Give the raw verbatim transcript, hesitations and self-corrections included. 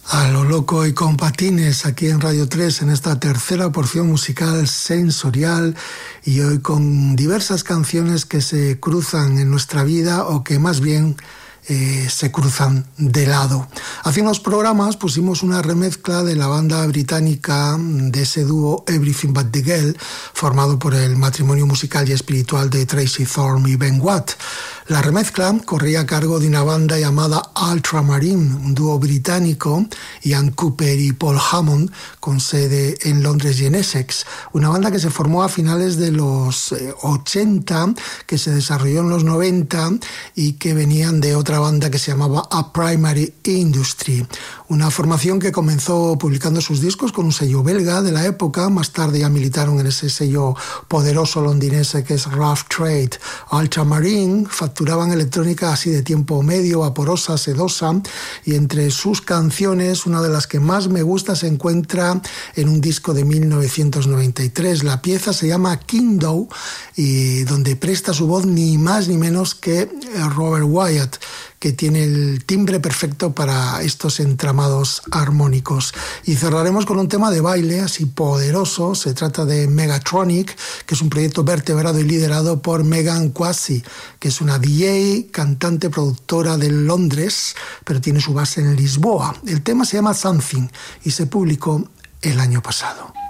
A lo loco y con patines aquí en Radio tres en esta tercera porción musical sensorial y hoy con diversas canciones que se cruzan en nuestra vida o que más bien eh, se cruzan de lado. Hace unos programas pusimos una remezcla de la banda británica de ese dúo Everything But The Girl, formado por el matrimonio musical y espiritual de Tracy Thorn y Ben Watt. La remezcla corría a cargo de una banda llamada Ultramarine, un dúo británico, Ian Cooper y Paul Hammond, con sede en Londres y en Essex. Una banda que se formó a finales de los ochenta, que se desarrolló en los noventa y que venían de otra banda que se llamaba A Primary Industry. Una formación que comenzó publicando sus discos con un sello belga de la época. Más tarde ya militaron en ese sello poderoso londinense que es Rough Trade. Ultramarine facturaban electrónica así de tiempo medio, vaporosa, sedosa, y entre sus canciones una de las que más me gusta se encuentra en un disco de mil novecientos noventa y tres. La pieza se llama Kingdom y donde presta su voz ni más ni menos que Robert Wyatt, que tiene el timbre perfecto para estos entramados armónicos. Y cerraremos con un tema de baile así poderoso. Se trata de Megatronic, que es un proyecto vertebrado y liderado por Megan Quasi, que es una D J, cantante, productora de Londres, pero tiene su base en Lisboa. El tema se llama Something y se publicó el año pasado.